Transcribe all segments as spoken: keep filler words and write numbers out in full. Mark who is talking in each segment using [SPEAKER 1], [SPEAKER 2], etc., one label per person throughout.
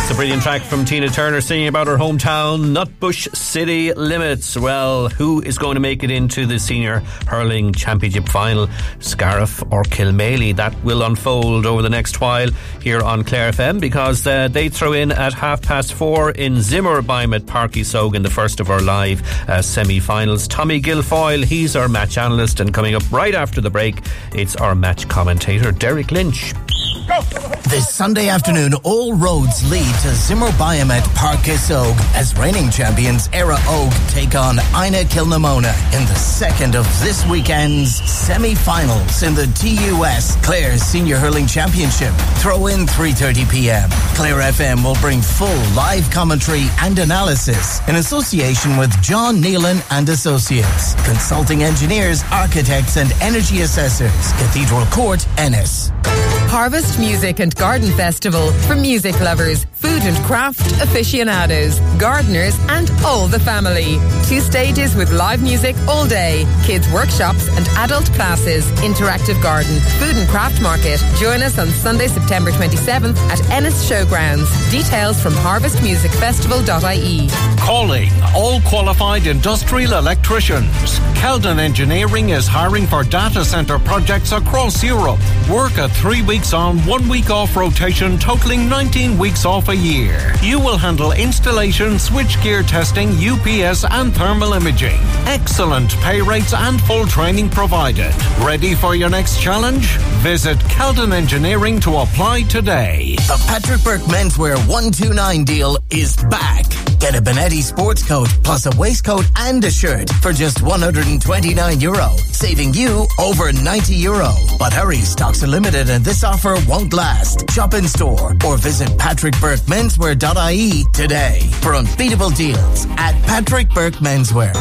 [SPEAKER 1] That's a brilliant track from Tina Turner singing about her hometown, Nutbush City Limits. Well, who is going to make it into the Senior Hurling Championship final? Scariff or Kilmaley? That will unfold over the next while here on Clare F M, because uh, they throw in at half past four in Zimmerbeim at Páirc Uí Soga in the first of our live uh, semi-finals. Tommy Guilfoyle, he's our match analyst, and coming up right after the break, it's our match commentator, Derek Lynch.
[SPEAKER 2] This Sunday afternoon, all roads lead to Zimmerbeim at Páirc Uí Soga as reigning champions Éire Óg take on Ina Kilnamona in the second of this weekend's semi-finals in the T U S Clare Senior Hurling Championship. Throw in three thirty p.m. Clare F M will bring full live commentary and analysis in association with John Nealon and Associates, consulting engineers, architects and energy assessors, Cathedral Court, Ennis.
[SPEAKER 3] Harvest Music and Garden Festival for music lovers, food and craft aficionados, gardeners and all the family. Two stages with live music all day, kids workshops and adult classes, interactive garden, food and craft market. Join us on Sunday, September twenty-seventh at Ennis Showgrounds. Details from harvest music festival dot I E.
[SPEAKER 4] Calling all qualified industrial electricians. Keldon Engineering is hiring for data centre projects across Europe. Work at three weeks on, one week off rotation, totaling nineteen weeks off a year. You will handle installation, switchgear testing, U P S and thermal imaging. Excellent pay rates and full training provided. Ready for your next challenge? Visit Keldon Engineering to apply today.
[SPEAKER 2] The Patrick Burke Menswear one two nine deal is back. Get a Benetti sports coat plus a waistcoat and a shirt for just one hundred twenty-nine euro, saving you over ninety euro. But hurry, stocks are limited and this offer won't last. Shop in store or visit patrick burke menswear dot I E today for unbeatable deals at Patrick Burke Menswear.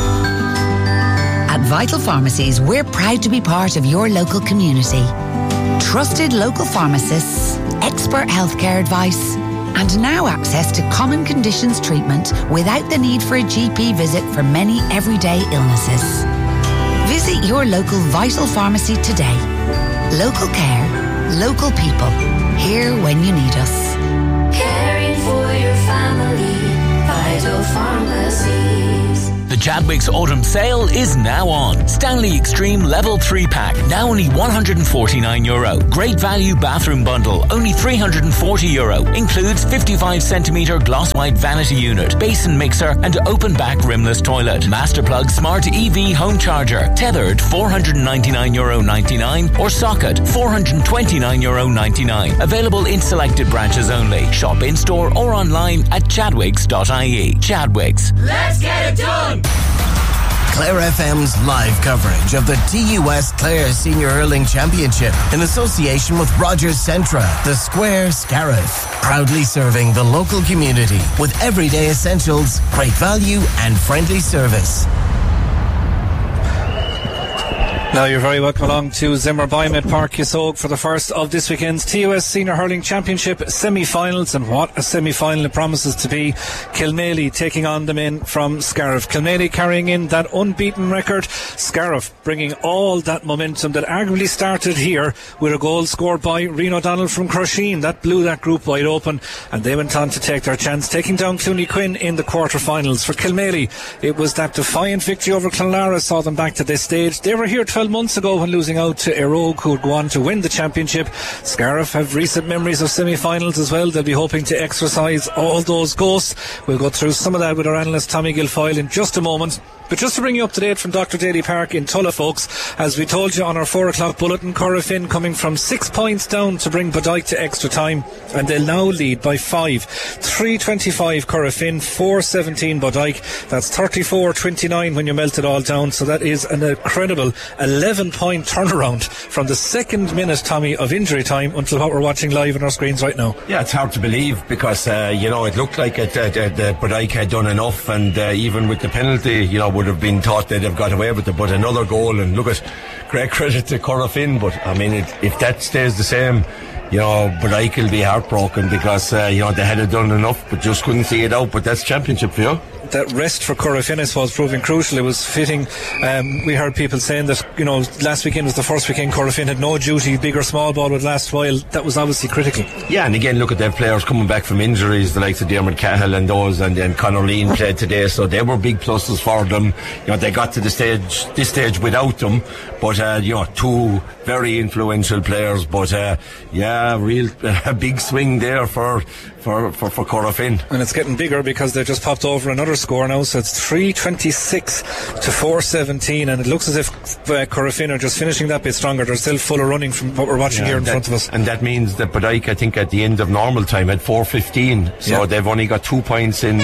[SPEAKER 5] At Vital Pharmacies, we're proud to be part of your local community. Trusted local pharmacists, expert healthcare advice, and now access to common conditions treatment without the need for a G P visit for many everyday illnesses. Visit your local Vital Pharmacy today. Local care, local people, here when you need us.
[SPEAKER 6] Caring for your family, Vital Pharmacies.
[SPEAKER 7] The Chadwicks Autumn Sale is now on. Stanley Extreme Level three pack, now only one hundred forty-nine euro. Great value bathroom bundle, only three hundred forty euro. Includes fifty-five centimetre gloss white vanity unit, basin mixer and open back rimless toilet. Masterplug Smart E V home charger, tethered four hundred ninety-nine euro ninety-nine or socket four hundred twenty-nine euro ninety-nine. Available in selected branches only. Shop in store or online at chadwicks dot I E. Chadwicks.
[SPEAKER 6] Let's get it done!
[SPEAKER 2] Clare F M's live coverage of the T U S Clare Senior Hurling Championship in association with Rogers Centra, the Square Scariff, proudly serving the local community with everyday essentials, great value and friendly service.
[SPEAKER 8] Now you're very welcome along to Zimmerbeim at Páirc Uí Soga for the first of this weekend's T U S Senior Hurling Championship semi-finals, and what a semi-final it promises to be. Kilmaley taking on them in from Scariff. Kilmaley carrying in that unbeaten record, Scariff bringing all that momentum that arguably started here with a goal scored by Rian O'Donnell from Crusheen. That blew that group wide open and they went on to take their chance, taking down Clooney Quinn in the quarter-finals. For Kilmaley, it was that defiant victory over Clonlara saw them back to this stage. They were here twelve months ago when losing out to Éire Óg, who would go on to win the championship. Scariff have recent memories of semi-finals as well. They'll be hoping to exercise all those ghosts. We'll go through some of that with our analyst Tommy Guilfoyle in just a moment. But just to bring you up to date from Doctor Daly Park in Tulla, folks, as we told you on our four o'clock bulletin, Corofin coming from six points down to bring Bodyke to extra time, and they'll now lead by five. three twenty-five Corofin, four seventeen Bodyke. That's thirty-four twenty-nine when you melt it all down. So that is an incredible eleven point turnaround from the second minute, Tommy, of injury time until what we're watching live on our screens right now.
[SPEAKER 9] Yeah, it's hard to believe because, uh, you know, it looked like it, uh, the Bodyke had done enough, and uh, even with the penalty, you know, would have been thought they'd have got away with it, but another goal, and look at, great credit to Corofin, but I mean, it, if that stays the same, you know, Bodyke will be heartbroken because, uh, you know, they had done enough but just couldn't see it out. But that's championship for you.
[SPEAKER 8] that rest for Corofin, I suppose, proving crucial. It was fitting. Um, we heard people saying that, you know, last weekend was the first weekend Corofin had no duty, big or small ball would last a while. That was obviously critical.
[SPEAKER 9] Yeah, and again, look at their players coming back from injuries, the likes of Dermot Cahill and those, and then Conor Lean played today, so they were big pluses for them. You know, they got to the stage, this stage without them, but uh, you know, two very influential players. But uh, yeah, real a big swing there for for for, for Corofin.
[SPEAKER 8] And it's getting bigger because they just popped over another score now, so it's three twenty-six to four seventeen, and it looks as if uh, Corofin are just finishing that bit stronger. They're still full of running from what we're watching yeah, here in
[SPEAKER 9] that,
[SPEAKER 8] front of us.
[SPEAKER 9] And that means that Bodyke, I think, at the end of normal time had four fifteen, so yeah. They've only got two points in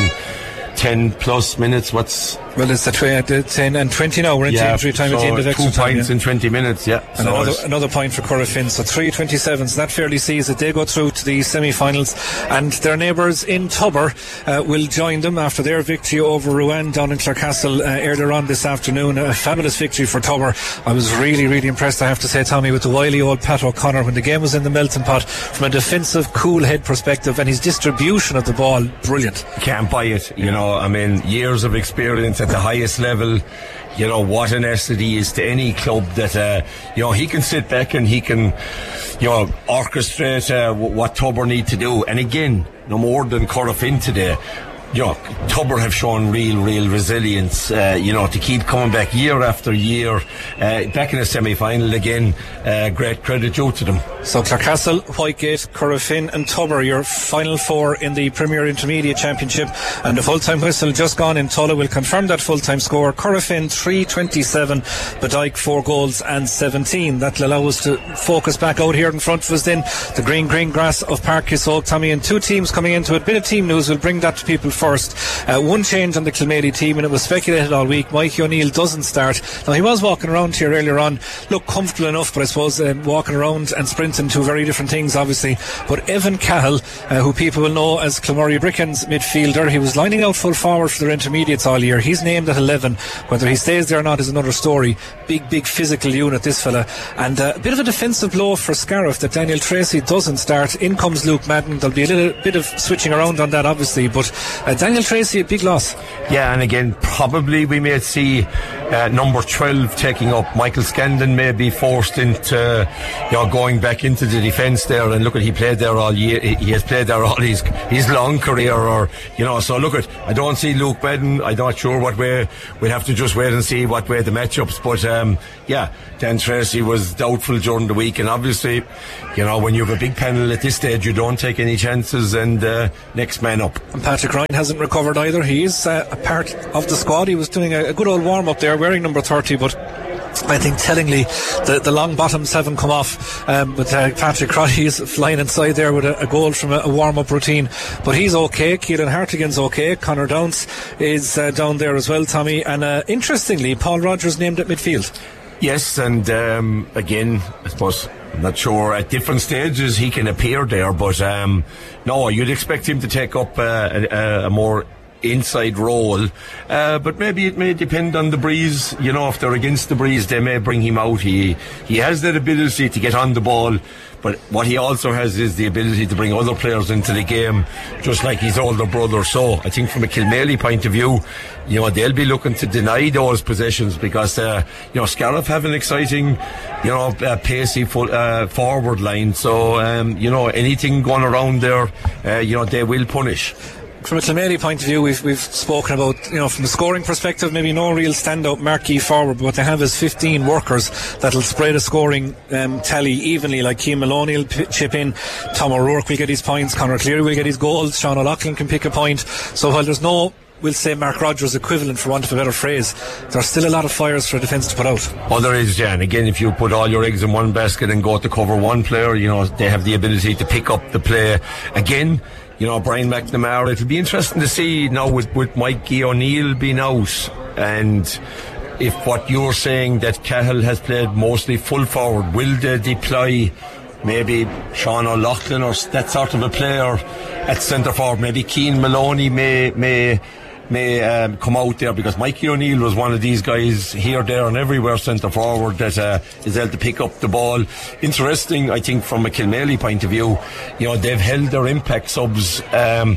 [SPEAKER 9] ten plus minutes. What's
[SPEAKER 8] well, it's the tw- ten and twenty now. We're in
[SPEAKER 9] yeah,
[SPEAKER 8] injury time
[SPEAKER 9] so
[SPEAKER 8] at the end of extra
[SPEAKER 9] two
[SPEAKER 8] time.
[SPEAKER 9] points
[SPEAKER 8] yeah.
[SPEAKER 9] in twenty minutes, yeah.
[SPEAKER 8] And so another, another point for Corofin. So three twenty-seven. So that fairly sees that they go through to the semi-finals, and their neighbours in Tubber uh, will join them after their victory over Rouen down in Clarecastle uh, earlier on this afternoon. A fabulous victory for Tubber. I was really, really impressed, I have to say, Tommy, with the wily old Pat O'Connor when the game was in the melting pot. From a defensive, cool head perspective, and his distribution of the ball, brilliant.
[SPEAKER 9] Can't buy it, you know. I mean, years of experience at the highest level. You know, what an asset he is to any club that, uh, you know, he can sit back and he can, you know, orchestrate uh, what Tubber need to do. And again, no more than Corofin today. You know, Tubber have shown real, real resilience, uh, you know, to keep coming back year after year, uh, back in the semi-final again. Uh, great credit due to them.
[SPEAKER 8] So Clarecastle, Whitegate, Corofin and Tubber, your final four in the Premier Intermediate Championship, and the full-time whistle just gone in Tulla will confirm that full-time score. Corofin three twenty-seven, Bodyke four goals and seventeen. That'll allow us to focus back out here in front of us then, the green green grass of Páirc Kisogue, Tommy, and two teams coming into it. Bit of team news, we'll bring that to people first. Uh, one change on the Kilmaley team, and it was speculated all week. Mikey O'Neill doesn't start. Now, he was walking around here earlier on, looked comfortable enough, but I suppose um, walking around and sprinting, two very different things obviously. But Evan Cahill, uh, who people will know as Kilmurray Bricken's midfielder, he was lining out full forward for their intermediates all year. He's named at eleven. Whether he stays there or not is another story. Big big physical unit, this fella, and uh, a bit of a defensive blow for Scariff that Daniel Tracy doesn't start. In comes Luke Madden. There'll be a little bit of switching around on that obviously, but uh, Daniel Tracy, a big loss.
[SPEAKER 9] Yeah, and again, probably we may see uh, number twelve taking up. Michael Scandon may be forced into, you know, going back into the defence there. And look at, he played there all year. He has played there all his his long career, or you know. So look at, I don't see Luke Madden. I'm not sure what way. We'll have to just wait and see what way the matchups. But um, yeah, Dan Tracy was doubtful during the week, and obviously, you know, when you have a big panel at this stage, you don't take any chances. And uh, next man up.
[SPEAKER 8] And Patrick Ryan hasn't recovered either. He is uh, a part of the squad. He was doing a, a good old warm up there, wearing number thirty, but I think tellingly the, the long bottoms haven't come off. Um, but uh, Patrick Crotty is flying inside there with a, a goal from a, a warm up routine, but he's okay. Keelan Hartigan's okay. Connor Downs is uh, down there as well, Tommy. And uh, interestingly, Paul Rogers named at midfield.
[SPEAKER 9] Yes, and um, again, I suppose, I'm not sure at different stages he can appear there, but um, no, you'd expect him to take up uh, a, a more inside role, uh, but maybe it may depend on the breeze. You know, if they're against the breeze, they may bring him out. He he has that ability to get on the ball, but what he also has is the ability to bring other players into the game, just like his older brother. So I think from a Kilmaley point of view, you know, they'll be looking to deny those possessions, because uh, you know, Scariff have an exciting, you know, uh, pacey full, uh, forward line. So um, you know, anything going around there, uh, you know, they will punish.
[SPEAKER 8] From a Kilmaley point of view, we've we've spoken about, you know, from the scoring perspective, maybe no real standout marquee forward, but what they have is fifteen workers that'll spread a scoring um, tally evenly. Like Cian Maloney will p- chip in, Tom O'Rourke will get his points, Conor Cleary will get his goals, Sean O'Loughlin can pick a point. So while there's no, we'll say, Mark Rogers equivalent, for want of a better phrase, there's still a lot of fires for defence to put out.
[SPEAKER 9] Oh, there is, yeah. And again, if you put all your eggs in one basket and go to cover one player, you know, they have the ability to pick up the play. Again, you know, Brian McNamara, it'll be interesting to see now with, with Mikey O'Neill being out, and if what you're saying that Cahill has played mostly full forward, will they deploy maybe Sean O'Loughlin or that sort of a player at centre forward? Maybe Cian Maloney may may may um, come out there, because Mikey O'Neill was one of these guys here, there and everywhere centre forward that uh, is able to pick up the ball. Interesting, I think, from a Kilmaley point of view, you know, they've held their impact subs um,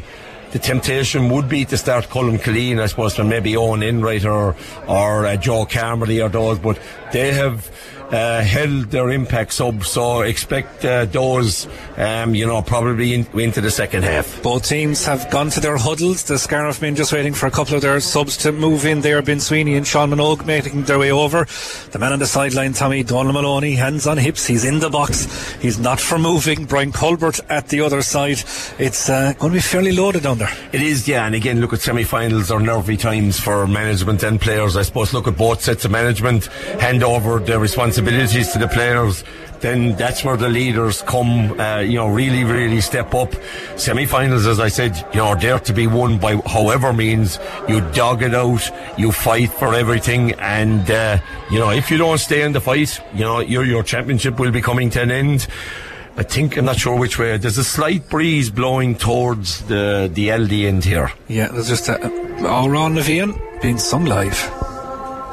[SPEAKER 9] the temptation would be to start Colin Killeen, I suppose, from maybe Owen Enright or, or uh, Joe Carmody or those, but they have Uh, held their Impact sub, so expect uh, those, um, you know, probably in, into the second half.
[SPEAKER 8] Both teams have gone to their huddles. The Scariff men just waiting for a couple of their subs to move in there. Ben Sweeney and Sean Minogue making their way over. The man on the sideline, Tommy Donald Maloney, hands on hips. He's in the box. He's not for moving. Brian Colbert at the other side. It's uh, going to be fairly loaded down there.
[SPEAKER 9] It is, yeah. And again, look at semi-finals are nervy times for management and players. I suppose look at both sets of management, hand over their responsibilities to the players, then that's where the leaders come, uh, you know, really, really step up. Semi-finals, as I said, you know, they're to be won by however means. You dog it out, you fight for everything, and, uh, you know, if you don't stay in the fight, you know, your, your championship will be coming to an end. I think, I'm not sure which way. There's a slight breeze blowing towards the, the L D end here.
[SPEAKER 8] Yeah, there's just a, all around the Vian being sung live.